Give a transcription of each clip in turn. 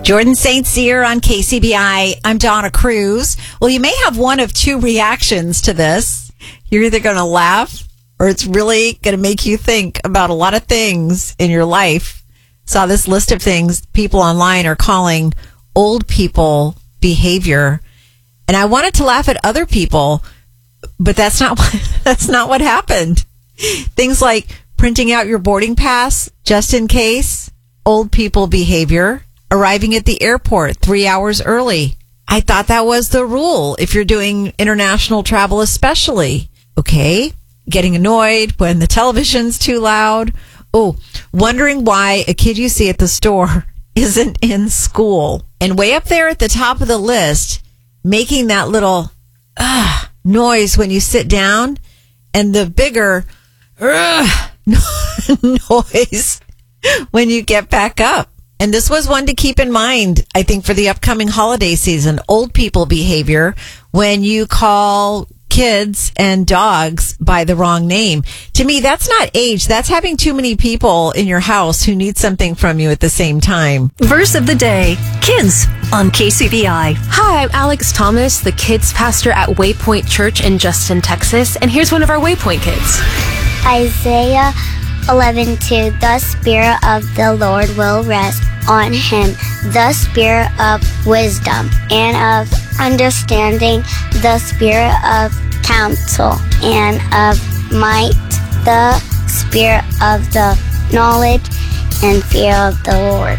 Jordan St. Cyr on KCBI. I'm Donna Cruz. Well, you may have one of two reactions to this. You're either going to laugh or it's really going to make you think about a lot of things in your life. Saw this list of things people online are calling old people behavior. And I wanted to laugh at other people, but that's not what happened. Things like printing out your boarding pass just in case, old people behavior. Arriving at the airport 3 hours early. I thought that was the rule if you're doing international travel especially. Okay. Getting annoyed when the television's too loud. Oh, wondering why a kid you see at the store isn't in school. And way up there at the top of the list, making that little noise when you sit down, and the bigger noise when you get back up. And this was one to keep in mind, I think, for the upcoming holiday season. Old people behavior when you call kids and dogs by the wrong name. To me, that's not age. That's having too many people in your house who need something from you at the same time. Verse of the day, kids on KCBI. Hi, I'm Alex Thomas, the kids pastor at Waypoint Church in Justin, Texas. And here's one of our Waypoint kids. Isaiah 11:2. The Spirit of the Lord will rest on him, the Spirit of wisdom and of understanding, the Spirit of counsel and of might, the Spirit of the knowledge and fear of the Lord.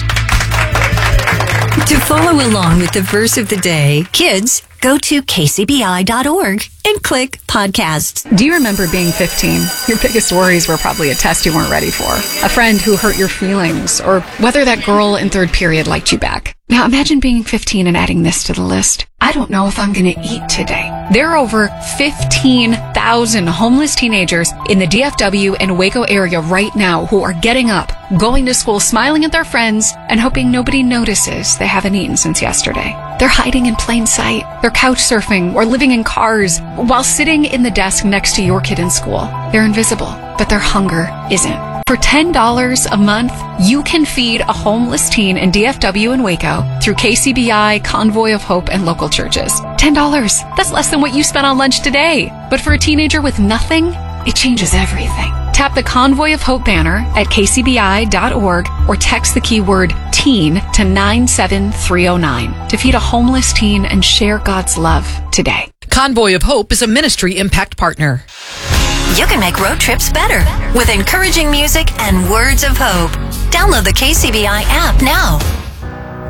To follow along with the verse of the day, kids, go to kcbi.org and click podcasts. Do you remember being 15? Your biggest worries were probably a test you weren't ready for, a friend who hurt your feelings, or whether that girl in third period liked you back. Now imagine being 15 and adding this to the list. I don't know if I'm going to eat today. There are over 15,000 homeless teenagers in the DFW and Waco area right now who are getting up, going to school, smiling at their friends, and hoping nobody notices they haven't eaten since yesterday. They're hiding in plain sight. They're couch surfing or living in cars while sitting in the desk next to your kid in school. They're invisible, but their hunger isn't. For $10 a month, you can feed a homeless teen in DFW and Waco through KCBI, Convoy of Hope, and local churches. $10. That's less than what you spent on lunch today. But for a teenager with nothing, it changes everything. Tap the Convoy of Hope banner at kcbi.org or text the keyword teen to 97309 to feed a homeless teen and share God's love today. Convoy of Hope is a ministry impact partner. You can make road trips better with encouraging music and words of hope. Download the KCBI app now.